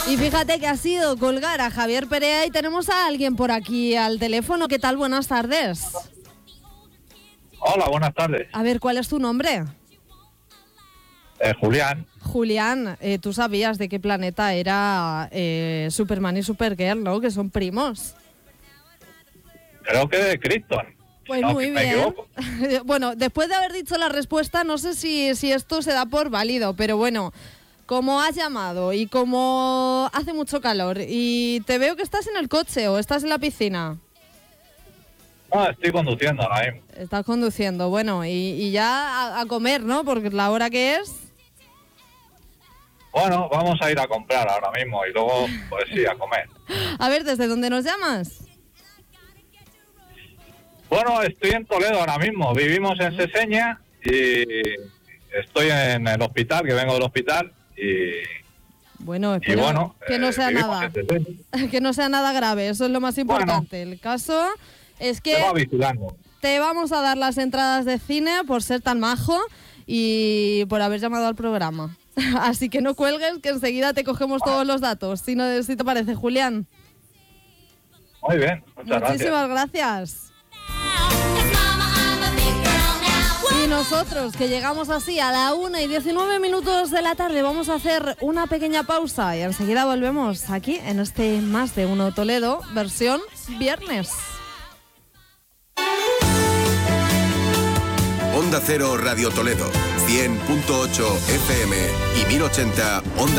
Y fíjate que ha sido colgar a Javier Perea y tenemos a alguien por aquí al teléfono. ¿Qué tal? Buenas tardes. Hola, buenas tardes. A ver, ¿cuál es tu nombre? Julián. Julián, tú sabías de qué planeta era Superman y Supergirl, ¿no? Que son primos. Creo que de Krypton. Pues No, muy que me bien. equivoco. Bueno, después de haber dicho la respuesta, no sé si esto se da por válido, pero bueno, como has llamado y como hace mucho calor y te veo que estás en el coche o estás en la piscina. No, estoy conduciendo ahora mismo. Estás conduciendo, bueno, y ya a comer, ¿no? Porque la hora que es... Bueno, vamos a ir a comprar ahora mismo y luego, pues sí, a comer. A ver, ¿desde dónde nos llamas? Bueno, estoy en Toledo ahora mismo. Vivimos en Seseña y estoy en el hospital, que vengo del hospital y... Bueno, Y espero bueno, que no sea vivimos nada, en Seseña. que no sea nada grave, eso es lo más importante. El caso es que Te va vigilando. te vamos a dar las entradas de cine por ser tan majo y por haber llamado al programa. Así que no cuelgues, que enseguida te cogemos todos los datos, si te parece, Julián. Muy bien, muchas Muchísimas gracias. Y nosotros, que llegamos así a la 1:19 de la tarde, vamos a hacer una pequeña pausa y enseguida volvemos aquí en este Más de Uno Toledo, versión viernes. Onda Cero Radio Toledo, 100.8 FM y 1080 Onda